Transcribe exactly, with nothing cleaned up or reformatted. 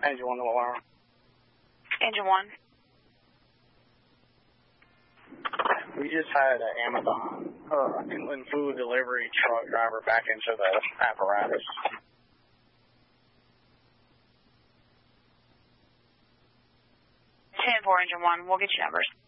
Engine one alarm. Engine one. We just had an Amazon uh, inland food delivery truck driver back into the apparatus. ten four, Engine one. We'll get your numbers.